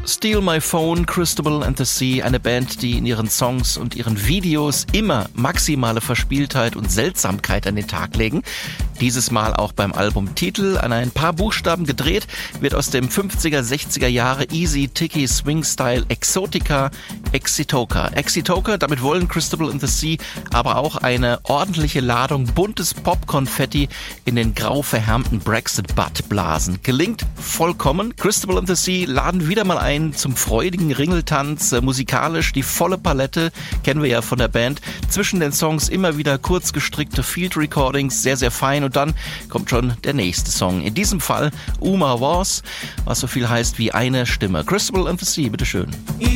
Steal My Phone, Christabel and the Sea, eine Band, die in ihren Songs und ihren Videos immer maximale Verspieltheit und Seltsamkeit an den Tag legen. Dieses Mal auch beim Albumtitel. An ein paar Buchstaben gedreht wird aus dem 50er, 60er Jahre Easy, Ticky, Swing-Style Exotica, Exitoka. Exitoka, damit wollen Christabel and the Sea aber auch eine ordentliche Ladung buntes Pop-Konfetti in den grau verhärmten Brexit-Butt blasen. Gelingt vollkommen. Christabel and the Sea laden wieder mal ein zum freudigen Ringeltanz. Musikalisch die volle Palette, kennen wir ja von der Band. Zwischen den Songs immer wieder kurz gestrickte Field-Recordings, sehr, sehr fein. Und dann kommt schon der nächste Song. In diesem Fall Uma Was, was so viel heißt wie eine Stimme. Christabel and the Sea, bitteschön.